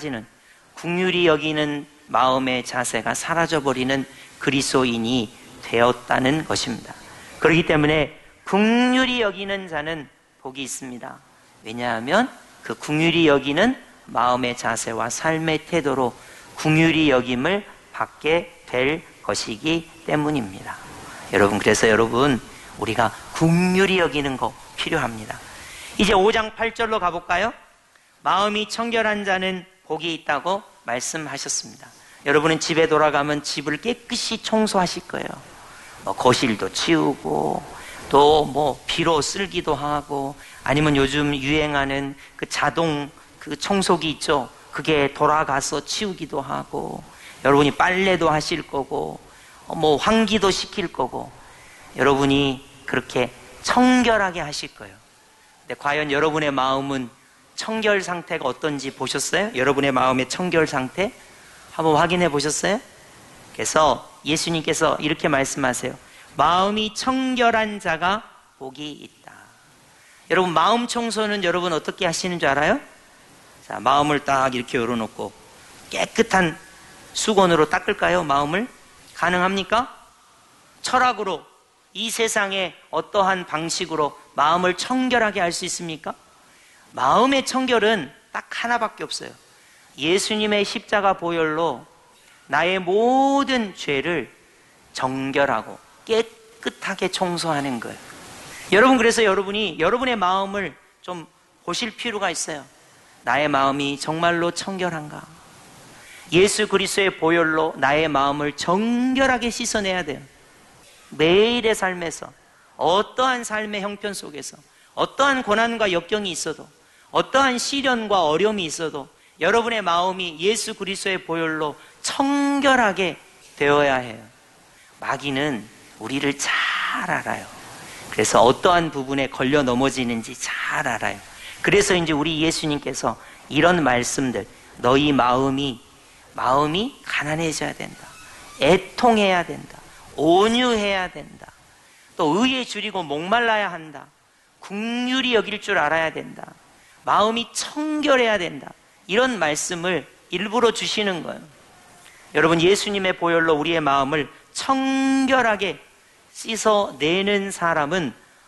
사라지는, 긍휼히 여기는 마음의 자세가 사라져버리는 그리스도인이 되었다는 것입니다. 그렇기 때문에 긍휼히 여기는 자는 복이 있습니다. 왜냐하면 그 긍휼히 여기는 마음의 자세와 삶의 태도로 긍휼히 여김을 받게 될 것이기 때문입니다. 여러분, 그래서 여러분, 우리가 긍휼히 여기는 거 필요합니다. 이제 5장 8절로 가볼까요? 마음이 청결한 자는 복이 있다고 말씀하셨습니다. 여러분은 집에 돌아가면 집을 깨끗이 청소하실 거예요. 거실도 치우고, 또 비로 쓸기도 하고, 아니면 요즘 유행하는 그 자동 그 청소기 있죠? 그게 돌아가서 치우기도 하고, 여러분이 빨래도 하실 거고, 환기도 시킬 거고, 여러분이 그렇게 청결하게 하실 거예요. 근데 과연 여러분의 마음은 청결 상태가 어떤지 보셨어요? 여러분의 마음의 청결 상태? 한번 확인해 보셨어요? 그래서 예수님께서 이렇게 말씀하세요. 마음이 청결한 자가 복이 있다. 여러분, 마음 청소는 여러분 어떻게 하시는 줄 알아요? 자, 마음을 딱 이렇게 열어놓고 깨끗한 수건으로 닦을까요? 마음을? 가능합니까? 철학으로, 이 세상의 어떠한 방식으로 마음을 청결하게 할 수 있습니까? 마음의 청결은 딱 하나밖에 없어요. 예수님의 십자가 보혈로 나의 모든 죄를 정결하고 깨끗하게 청소하는 거예요. 여러분, 그래서 여러분이 여러분의 마음을 좀 보실 필요가 있어요. 나의 마음이 정말로 청결한가? 예수 그리스도의 보혈로 나의 마음을 정결하게 씻어내야 돼요. 매일의 삶에서, 어떠한 삶의 형편 속에서, 어떠한 고난과 역경이 있어도, 어떠한 시련과 어려움이 있어도 여러분의 마음이 예수 그리스도의 보혈로 청결하게 되어야 해요. 마귀는 우리를 잘 알아요. 그래서 어떠한 부분에 걸려 넘어지는지 잘 알아요. 그래서 이제 우리 예수님께서 이런 말씀들, 너희 마음이 가난해져야 된다. 애통해야 된다. 온유해야 된다. 또 의에 줄이고 목말라야 한다. 긍휼히 여길 줄 알아야 된다. 마음이 청결해야 된다. 이런 말씀을 일부러 주시는 거예요. 여러분, 예수님의 보혈로 우리의 마음을 청결하게 씻어내는 사람은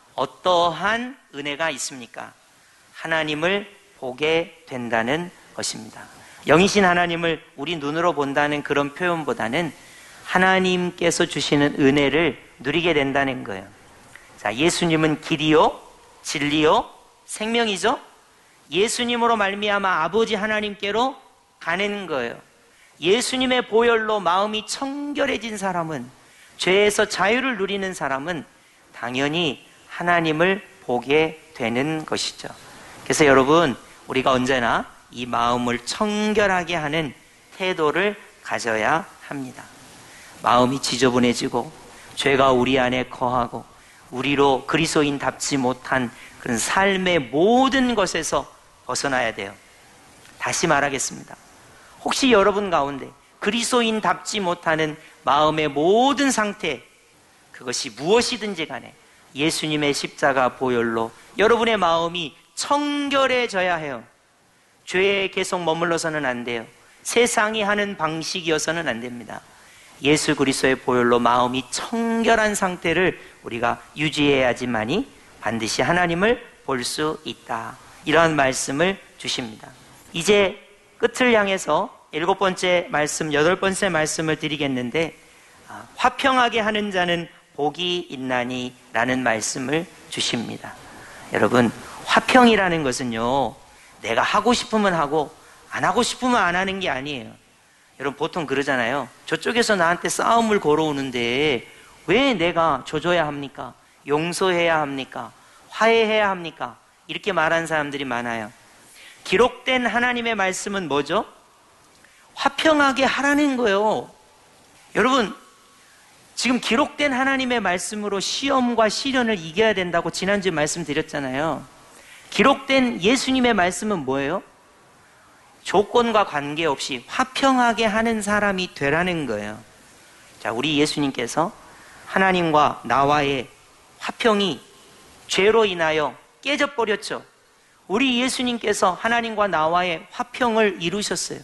어떠한 은혜가 있습니까? 하나님을 보게 된다는 것입니다. 영이신 하나님을 우리 눈으로 본다는 그런 표현보다는 하나님께서 주시는 은혜를 누리게 된다는 거예요. 자, 예수님은 길이요, 진리요, 생명이죠. 예수님으로 말미암아 아버지 하나님께로 가는 거예요. 예수님의 보혈로 마음이 청결해진 사람은, 죄에서 자유를 누리는 사람은 당연히 하나님을 보게 되는 것이죠. 그래서 여러분, 우리가 언제나 이 마음을 청결하게 하는 태도를 가져야 합니다. 마음이 지저분해지고 죄가 우리 안에 거하고 우리로 그리스도인답지 못한 그런 삶의 모든 것에서 벗어나야 돼요. 다시 말하겠습니다. 혹시 여러분 가운데 그리스도인답지 못하는 마음의 모든 상태, 그것이 무엇이든지 간에 예수님의 십자가 보혈로 여러분의 마음이 청결해져야 해요. 죄에 계속 머물러서는 안 돼요. 세상이 하는 방식이어서는 안 됩니다. 예수 그리스도의 보혈로 마음이 청결한 상태를 우리가 유지해야지만이 반드시 하나님을 볼 수 있다. 이러한 말씀을 주십니다. 이제 끝을 향해서 7번째 말씀, 8번째 말씀을 드리겠는데, 화평하게 하는 자는 복이 있나니 라는 말씀을 주십니다. 여러분, 화평이라는 것은요, 내가 하고 싶으면 하고 안 하고 싶으면 안 하는 게 아니에요. 여러분, 보통 그러잖아요. 저쪽에서 나한테 싸움을 걸어오는데 왜 내가 조져야 합니까? 용서해야 합니까? 화해해야 합니까? 이렇게 말하는 사람들이 많아요. 기록된 하나님의 말씀은 뭐죠? 화평하게 하라는 거예요. 여러분, 지금 기록된 하나님의 말씀으로 시험과 시련을 이겨야 된다고 지난주에 말씀드렸잖아요. 기록된 예수님의 말씀은 뭐예요? 조건과 관계없이 화평하게 하는 사람이 되라는 거예요. 자, 우리 예수님께서 하나님과 나와의 화평이 죄로 인하여 깨져버렸죠. 우리 예수님께서 하나님과 나와의 화평을 이루셨어요.